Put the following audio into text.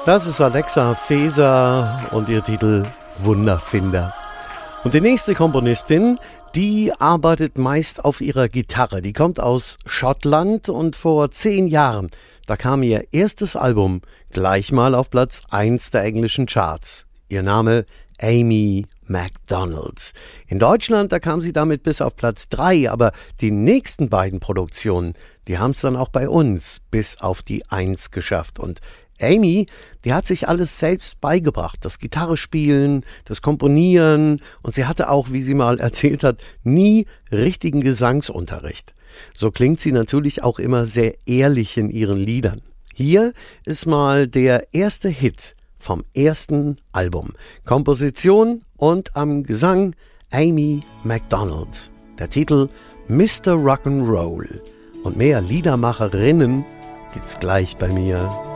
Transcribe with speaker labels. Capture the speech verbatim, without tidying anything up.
Speaker 1: Das ist Alexa Feser und ihr Titel Wunderfinder. Und die nächste Komponistin, die arbeitet meist auf ihrer Gitarre. Die kommt aus Schottland und vor zehn Jahren, da kam ihr erstes Album gleich mal auf Platz eins der englischen Charts. Ihr Name Amy Macdonald. In Deutschland, da kam sie damit bis auf Platz drei, aber die nächsten beiden Produktionen, die haben es dann auch bei uns bis auf die eins geschafft. Und Amy, die hat sich alles selbst beigebracht, das Gitarrespielen, das Komponieren, und sie hatte auch, wie sie mal erzählt hat, nie richtigen Gesangsunterricht. So klingt sie natürlich auch immer sehr ehrlich in ihren Liedern. Hier ist mal der erste Hit vom ersten Album. Komposition und am Gesang Amy Macdonald. Der Titel Mister Rock'n'Roll. Und mehr Liedermacherinnen gibt's gleich bei mir.